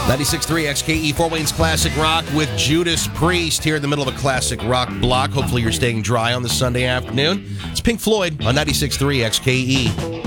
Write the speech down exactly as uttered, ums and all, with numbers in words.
ninety-six point three X K E, Fort Wayne's Classic Rock with Judas Priest here in the middle of a classic rock block. Hopefully you're staying dry on this Sunday afternoon. It's Pink Floyd on ninety-six point three X K E.